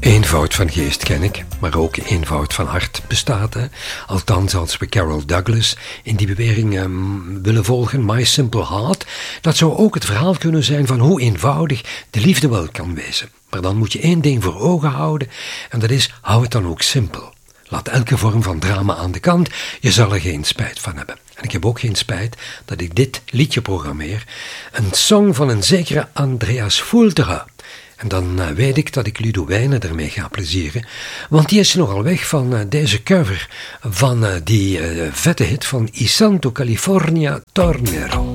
Eenvoud van geest ken ik, maar ook eenvoud van hart bestaat. Hè? Althans, als we Carol Douglas in die bewering willen volgen, My Simple Heart, dat zou ook het verhaal kunnen zijn van hoe eenvoudig de liefde wel kan wezen. Maar dan moet je één ding voor ogen houden, en dat is, hou het dan ook simpel. Laat elke vorm van drama aan de kant, je zal er geen spijt van hebben. En ik heb ook geen spijt dat ik dit liedje programmeer. Een song van een zekere Andreas Fultera. En dan weet ik dat ik Ludo Wijnen ermee ga plezieren. Want die is nogal weg van deze cover van die vette hit van I Santo California Tornero.